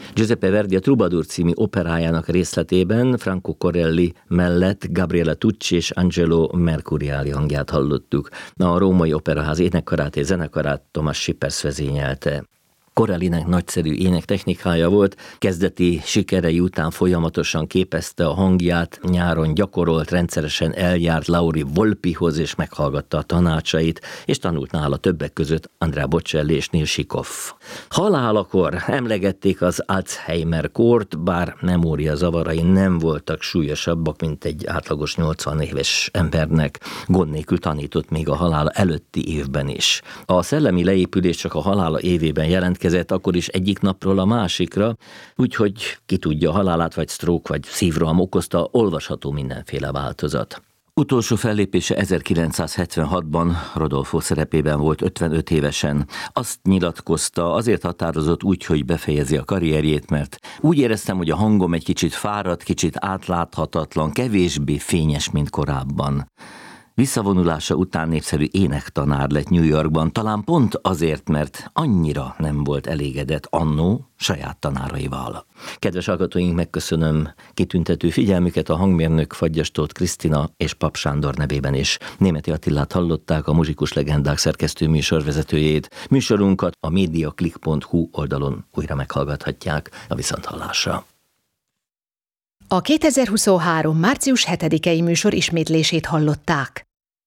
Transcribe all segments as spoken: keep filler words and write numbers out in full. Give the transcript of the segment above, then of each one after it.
Giuseppe Verdi a Troubadour című operájának részletében Franco Corelli mellett Gabriele Tucci és Angelo Mercuriali hangját hallottuk. A Római Operaház énekkarát és zenekarát Thomas Schippers vezényelte. Corellinek nagyszerű énektechnikája volt, kezdeti sikerei után folyamatosan képezte a hangját, nyáron gyakorolt, rendszeresen eljárt Lauri Volpihoz és meghallgatta a tanácsait, és tanult nála többek között Andrea Bocelli és Neil Sikov. Halálakor emlegették az Alzheimer-kórt, bár memória zavarai nem voltak súlyosabbak, mint egy átlagos nyolcvan éves embernek. Gond nélkül tanított még a halála előtti évben is. A szellemi leépülés csak a halála évében jelentkezett, akkor is egyik napról a másikra, úgyhogy ki tudja, halálát vagy stroke vagy szívroham okozta, olvasható mindenféle változat. Utolsó fellépése ezerkilencszázhetvenhatban Rodolfo szerepében volt ötvenöt évesen. Azt nyilatkozta, azért határozott úgy, hogy befejezi a karrierjét, mert úgy éreztem, hogy a hangom egy kicsit fáradt, kicsit átláthatatlan, kevésbé fényes, mint korábban. Visszavonulása után népszerű énektanár lett New Yorkban, talán pont azért, mert annyira nem volt elégedett annó saját tanáraival. Kedves hallgatóink, megköszönöm kitüntető figyelmüket a hangmérnök Fagyas Tóth Krisztina és Pap Sándor nevében is. Németi Attilát hallották, a Muzsikus Legendák szerkesztő műsorvezetőjét. Műsorunkat a mediaclick pont hu oldalon újra meghallgathatják. A viszonthallásra. A kétezer-huszonhárom. március hetedikei műsor ismétlését hallották.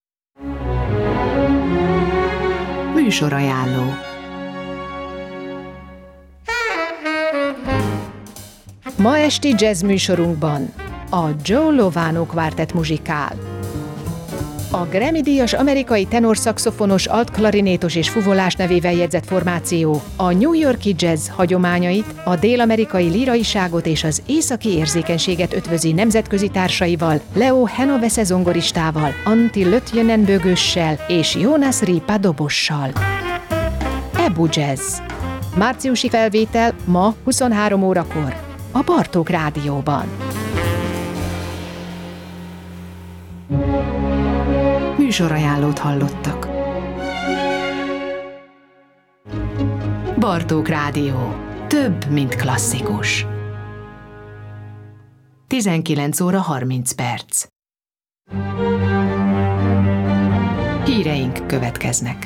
Műsorajánló. Ma esti jazz műsorunkban a Joe Lovano Quartet muzsikál. A Grammy-díjas amerikai tenorszaxofonos, altklarinétos és fuvolás nevével jegyzett formáció a New York-i jazz hagyományait, a dél-amerikai líraiságot és az északi érzékenységet ötvözi nemzetközi társaival, Leo Henovese zongoristával, Antti Lötjönen bögössel és Jonas Ripa dobossal. Ebu Jazz. Márciusi felvétel ma huszonhárom órakor a Bartók Rádióban. Műsorajánlót hallottak. Bartók Rádió. Több, mint klasszikus. tizenkilenc óra harminc perc. Híreink következnek.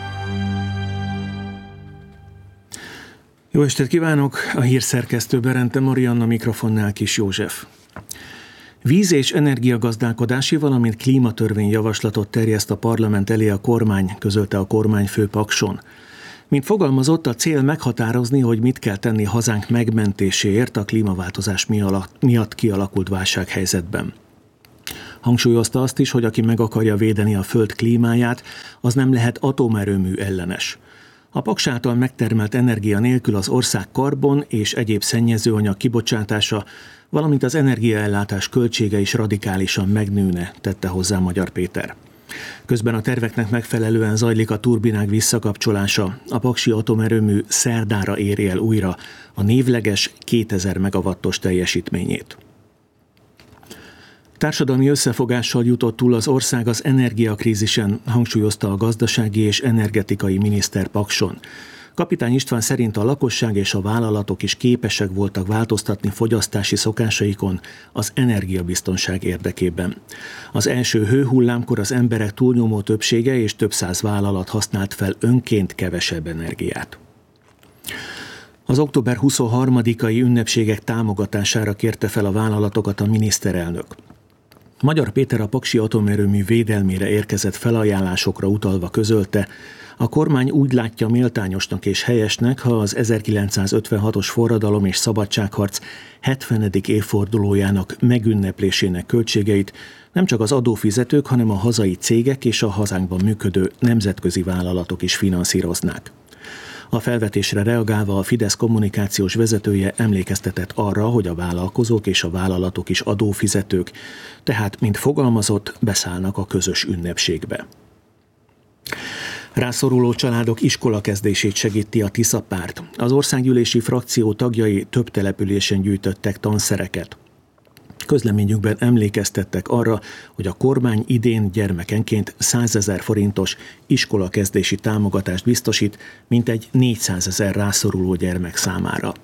Jó estét kívánok! A hírszerkesztő Berente Marianna, mikrofonnál Kis József. Víz- és energiagazdálkodási, valamint klímatörvény javaslatot terjeszt a parlament elé a kormány, közölte a kormányfő Pakson. Mint fogalmazott, a cél meghatározni, hogy mit kell tenni hazánk megmentéséért a klímaváltozás miatt kialakult válsághelyzetben. Hangsúlyozta azt is, hogy aki meg akarja védeni a föld klímáját, az nem lehet atomerőmű ellenes. A Paks által megtermelt energia nélkül az ország karbon és egyéb szennyezőanyag kibocsátása, valamint az energiaellátás költsége is radikálisan megnőne, tette hozzá Magyar Péter. Közben a terveknek megfelelően zajlik a turbinák visszakapcsolása. A paksi atomerőmű szerdára éri el újra a névleges kétezer megawattos teljesítményét. Társadalmi összefogással jutott túl az ország az energiakrízisen, hangsúlyozta a gazdasági és energetikai miniszter Pakson. Kapitány István szerint a lakosság és a vállalatok is képesek voltak változtatni fogyasztási szokásaikon az energiabiztonság érdekében. Az első hőhullámkor az emberek túlnyomó többsége és több száz vállalat használt fel önként kevesebb energiát. Az október huszonharmadikai ünnepségek támogatására kérte fel a vállalatokat a miniszterelnök. Magyar Péter a paksi atomerőmű védelmére érkezett felajánlásokra utalva közölte, a kormány úgy látja méltányosnak és helyesnek, ha az ezerkilencszázötvenhatos forradalom és szabadságharc hetvenedik évfordulójának megünneplésének költségeit nem csak az adófizetők, hanem a hazai cégek és a hazánkban működő nemzetközi vállalatok is finanszíroznák. A felvetésre reagálva a Fidesz kommunikációs vezetője emlékeztetett arra, hogy a vállalkozók és a vállalatok is adófizetők, tehát, mint fogalmazott, beszállnak a közös ünnepségbe. Rászoruló családok iskolakezdését segíti a Tisza párt. Az országgyűlési frakció tagjai több településen gyűjtöttek tanszereket. Közleményükben emlékeztettek arra, hogy a kormány idén gyermekenként százezer forintos iskolakezdési támogatást biztosít, mintegy négyszázezer rászoruló gyermek számára.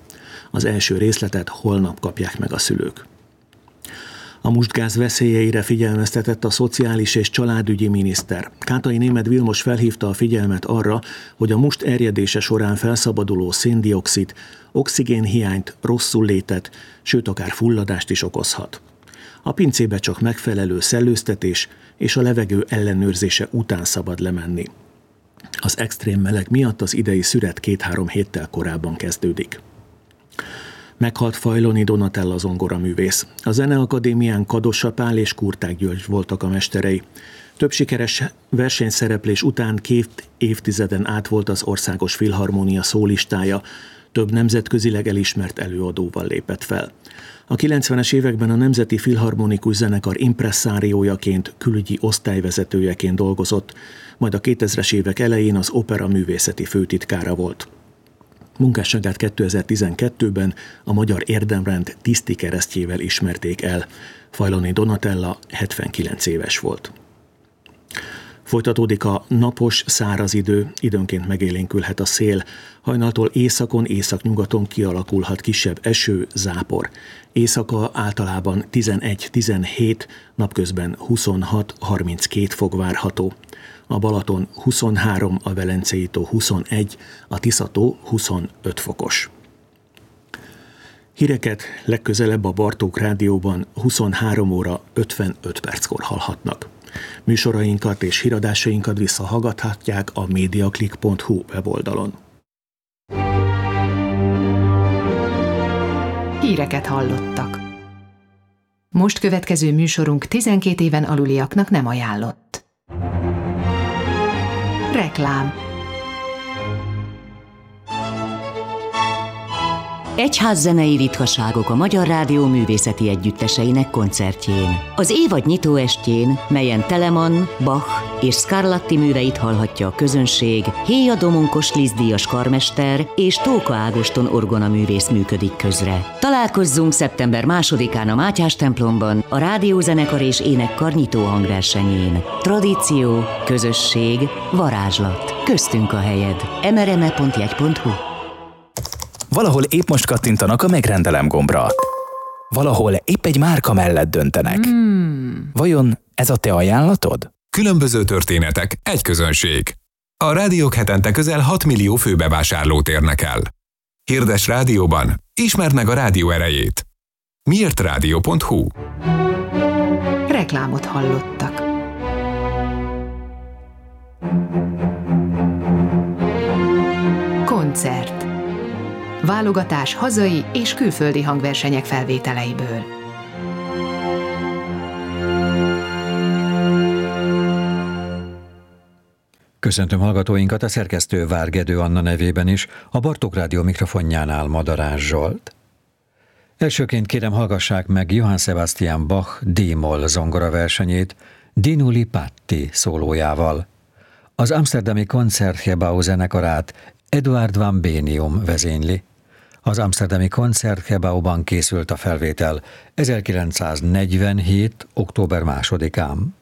Az első részletet holnap kapják meg a szülők. A mustgáz veszélyeire figyelmeztetett a szociális és családügyi miniszter. Kátai Németh Vilmos felhívta a figyelmet arra, hogy a must erjedése során felszabaduló széndioxid oxigénhiányt, rosszullétet, sőt akár fulladást is okozhat. A pincébe csak megfelelő szellőztetés és a levegő ellenőrzése után szabad lemenni. Az extrém meleg miatt az idei szüret két-három héttel korábban kezdődik. Meghalt Fajloni Donatella zongoraművész. A Zeneakadémián Kadossa Pál és Kurták György voltak a mesterei. Több sikeres versenyszereplés után két évtizeden át volt az Országos Filharmónia szólistája, több nemzetközileg elismert előadóval lépett fel. A kilencvenes években a Nemzeti Filharmonikus Zenekar impresszáriójaként, külügyi osztályvezetőjeként dolgozott, majd a kétezres évek elején az opera művészeti főtitkára volt. Munkásságát kétezer-tizenkettőben a Magyar Érdemrend tiszti keresztjével ismerték el. Fajloni Donatella hetvenkilenc éves volt. Folytatódik a napos, száraz idő, időnként megélénkülhet a szél. Hajnaltól északon, északnyugaton kialakulhat kisebb eső, zápor. Éjszaka általában tizenegy-tizenhét, napközben huszonhat-harminckét fok várható. A Balaton huszonhárom, a Velencei tó huszonegy, a Tisza-tó huszonöt fokos. Híreket legközelebb a Bartók Rádióban huszonhárom óra ötvenöt perckor hallhatnak. Műsorainkat és híradásainkat visszahallgathatják a mediaclick pont hu weboldalon. Híreket hallottak. Most következő műsorunk tizenkét éven aluliaknak nem ajánlott. Reklám. Egyházzenei ritkaságok a Magyar Rádió művészeti együtteseinek koncertjén. Az évad nyitó estjén, melyen Telemann, Bach és Scarlatti műveit hallhatja a közönség, Héja Domonkos Liszt-díjas karmester és Tóka Ágoston orgonaművész működik közre. Találkozzunk szeptember másodikán a Mátyás templomban a Rádiózenekar és Énekkar nyitó hangversenyén. Tradíció, közösség, varázslat. Köztünk a helyed. emereme pont jegy pont hu. Valahol épp most kattintanak a megrendelem gombra. Valahol épp egy márka mellett döntenek. Hmm. Vajon ez a te ajánlatod? Különböző történetek, egy közönség. A rádiók hetente közel hat millió főbevásárlót érnek el. Hirdes rádióban, ismerd meg a rádió erejét. miért rádió pont hu. Reklámot hallottak. Koncert. Válogatás hazai és külföldi hangversenyek felvételeiből. Köszöntöm hallgatóinkat a szerkesztő Várgedő Anna nevében is, a Bartók Rádió mikrofonjánál Madarás Zsolt. Elsőként kérem hallgassák meg Johann Sebastian Bach D-moll zongoraversenyét Dinuli Patti szólójával. Az amsterdami Concertgebouw zenekarát Eduard van Benium vezényli. Az amsterdami Concertgebouwban készült a felvétel ezerkilencszáznegyvenhét. október másodikán.